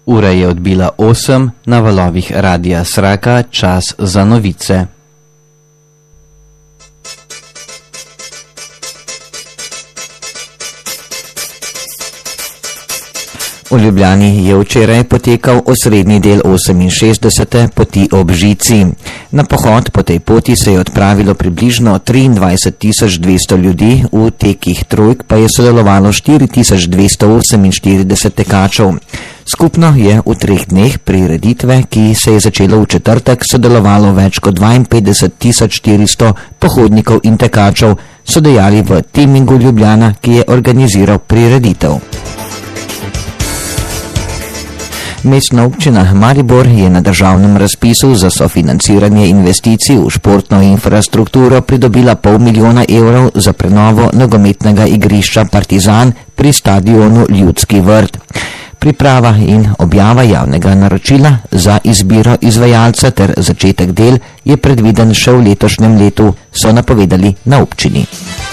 Ura je odbila 8, na valovih Radia Sraka, čas za novice. V Ljubljani je včeraj potekal osrednji del 68. poti ob žici. Na pohod po tej poti se je odpravilo približno 23.200 ljudi, v tekih trojk pa je sodelovalo 4.248 tekačev. Skupno je v 3 dneh prireditve, ki se je začelo v četrtek, sodelovalo več kot 52.400 pohodnikov in tekačev, so dejali v Teamingu Ljubljana, ki je organiziral prireditev. Mestna občina Maribor je na državnem razpisu za sofinanciranje investicij v športno infrastrukturo pridobila $500,000 evrov za prenovo nogometnega igrišča Partizan pri stadionu Ljudski vrt. Priprava in objava javnega naročila za izbiro izvajalca ter začetek del je predviden še v letošnjem letu, so napovedali na občini.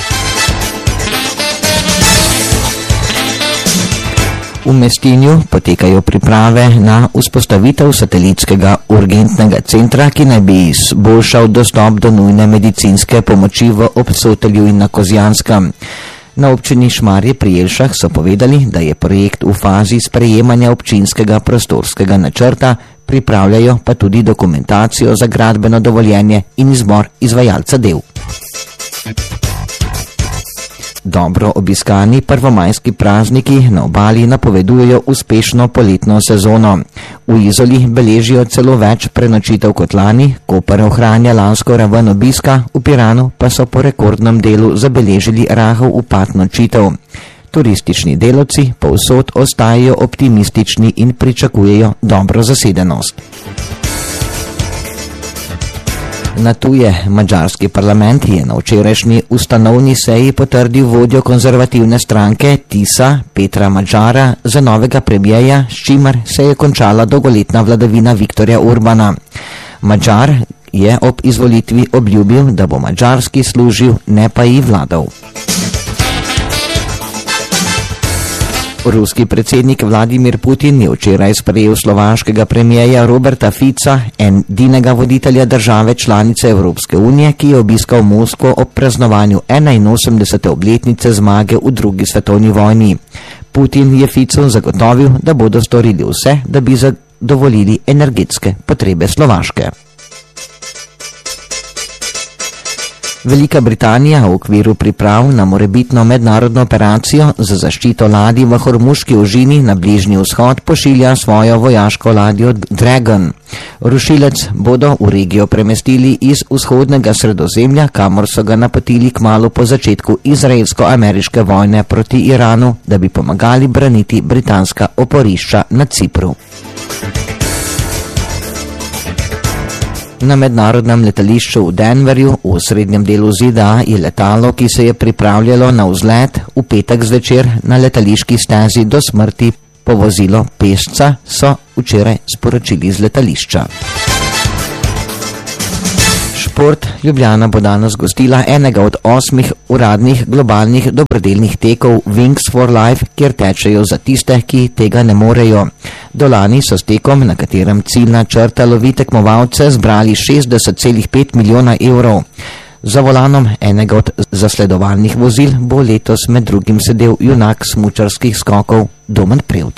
V Mestinju potekajo priprave na vzpostavitev satelitskega urgentnega centra, ki naj bi izboljšal dostop do nujne medicinske pomoči v Obsotelju in na Kozjanskem. Na občini Šmarje pri Jelšah so povedali, da je projekt v fazi sprejemanja občinskega prostorskega načrta, pripravljajo pa tudi dokumentacijo za gradbeno dovoljenje in izbor izvajalca del. Dobro obiskani prvomajski prazniki na obali napovedujejo uspešno poletno sezono. V Izoli beležijo celo več prenočitev kot lani, Koper ohranja lansko raven obiska, v Piranu pa so po rekordnem delu zabeležili rahel upad nočitev. Turistični delavci povsod ostajajo optimistični in pričakujejo dobro zasedenost. Na tuje madžarski parlament je na včerajšnji ustanovni seji potrdil vodjo konzervativne stranke TISA Petra Madžara za novega premierja, s čimer se je končala dolgoletna vladavina Viktorja Urbana. Madžar je ob izvolitvi obljubil, da bo Madžarski služil, ne pa ji vladal. Ruski predsednik Vladimir Putin je včeraj sprejel slovaškega premierja Roberta Fica, edinega voditelja države članice Evropske unije, ki je obiskal Moskvo ob praznovanju 81. obletnice zmage v drugi svetovni vojni. Putin je Ficu zagotovil, da bodo storili vse, da bi zadovoljili energetske potrebe Slovaške. Velika Britanija v okviru priprav na morebitno mednarodno operacijo za zaščito ladij v Hormuški ožini na Bližnji vzhod pošilja svojo vojaško ladjo Dragon. Rušilec bodo v regijo premestili iz vzhodnega Sredozemlja, kamor so ga napotili kmalu po začetku izraelsko-ameriške vojne proti Iranu, da bi pomagali braniti britanska oporišča na Cipru. Na mednarodnem letališču v Denverju v srednjem delu ZDA je letalo, ki se je pripravljalo na vzlet, v petek zvečer na letališki stezi do smrti povozilo pešca, so včeraj sporočili z letališča. Šport. Ljubljana bo danes gostila enega od 8 uradnih globalnih dobrodelnih tekov Wings for Life, kjer tečejo za tiste, ki tega ne morejo. Dolani so s tekom, na katerem ciljna črta lovi tekmovalce, zbrali 60,5 milijona evrov. Za volanom enega od zasledovalnih vozil bo letos med drugim sedel junak smučarskih skokov Domen Prevc.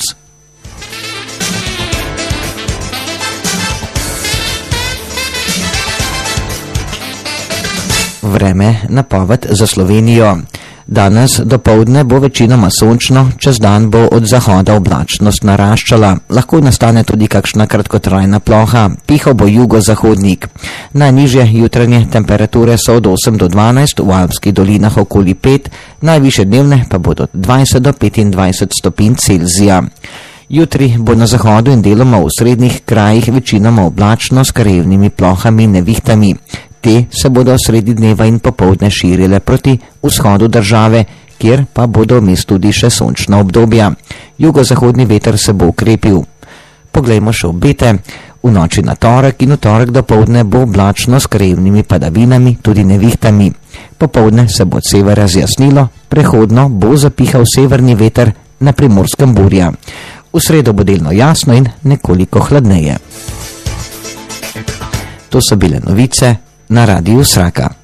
Vreme napoved za Slovenijo. Danes dopoldne bo večinoma sončno, čez dan bo od zahoda oblačnost naraščala. Lahko nastane tudi kakšna kratkotrajna ploha, pihal bo jugozahodnik. Najnižje jutranje temperature so od 8 do 12, v Alpskih dolinah okoli 5, najvišje dnevne pa bodo 20 do 25 stopinj Celzija. Jutri bo na zahodu in deloma v srednjih krajih večinoma oblačno s krajevnimi plohami in nevihtami. Te se bodo sredi dneva in popoldne širile proti vzhodu države, kjer pa bodo vmes tudi še sončna obdobja. Jugozahodni veter se bo ukrepil. Poglejmo še obete. V noči na torek in v torek dopoldne bo oblačno s krajevnimi padavinami, tudi nevihtami. Popoldne se bo od severa zjasnilo, prehodno bo zapihal severni veter, na Primorskem burja. V sredo bo delno jasno in nekoliko hladneje. To so bile novice na Radiu Sraka.